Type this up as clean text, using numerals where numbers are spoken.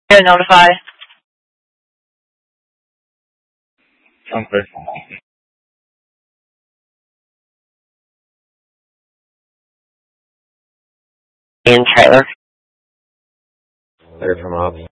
Get notify. Okay. In trailer. Clear from ops.